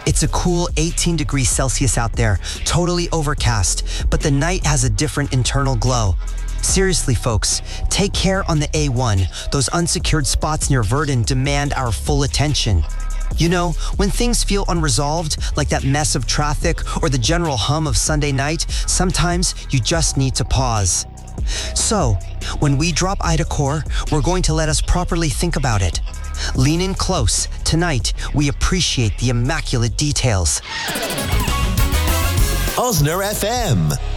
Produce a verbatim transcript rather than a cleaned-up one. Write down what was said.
It's a cool eighteen degrees Celsius out there, totally overcast, but the night has a different internal glow. Seriously, folks, take care on the A one. Those unsecured spots near Verdun demand our full attention. You know, when things feel unresolved, like that mess of traffic or the general hum of Sunday night, sometimes you just need to pause. So, when we drop Ida Core, we're going to let us properly think about it. Lean in close. Tonight, we appreciate the immaculate details. Osner F M.